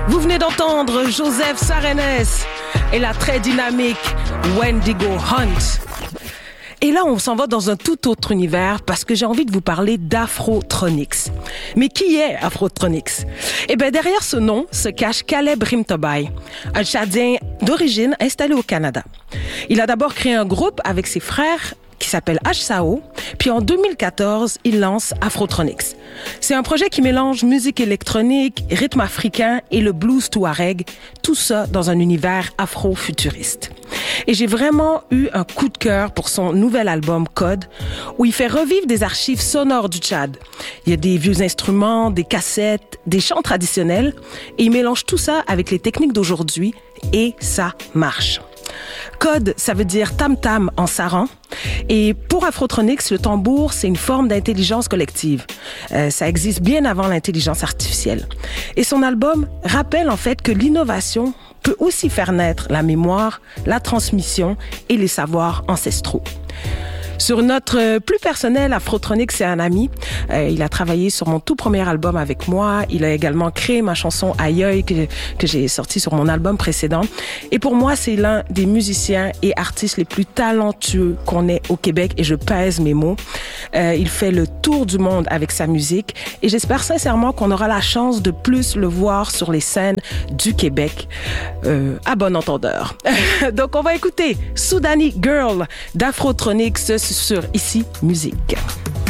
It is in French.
Vous venez d'entendre Joseph Sarenes et la très dynamique Wendigo Hunt. Et là, on s'en va dans un tout autre univers parce que j'ai envie de vous parler d'Afrotronics. Mais qui est Afrotronics? Eh bien, derrière ce nom se cache Caleb Rimtobai, un Tchadien d'origine installé au Canada. Il a d'abord créé un groupe avec ses frères qui s'appelle HSAO, puis en 2014, il lance Afrotronics. C'est un projet qui mélange musique électronique, rythme africain et le blues touareg, tout ça dans un univers afro-futuriste. Et j'ai vraiment eu un coup de cœur pour son nouvel album Code, où il fait revivre des archives sonores du Tchad. Il y a des vieux instruments, des cassettes, des chants traditionnels, et il mélange tout ça avec les techniques d'aujourd'hui, et ça marche. Code, ça veut dire tam-tam en saran. Et pour Afrotronics, le tambour, c'est une forme d'intelligence collective. Ça existe bien avant l'intelligence artificielle. Et son album rappelle en fait que l'innovation peut aussi faire naître la mémoire, la transmission et les savoirs ancestraux. Sur notre plus personnel, Afrotronics, c'est un ami. Il a travaillé sur mon tout premier album avec moi. Il a également créé ma chanson Aïe que j'ai sortie sur mon album précédent. Et pour moi, c'est l'un des musiciens et artistes les plus talentueux qu'on ait au Québec. Et je pèse mes mots. Il fait le tour du monde avec sa musique. Et j'espère sincèrement qu'on aura la chance de plus le voir sur les scènes du Québec. À bon entendeur. Donc, on va écouter Soudani Girl d'Afrotronics sur Ici Musique.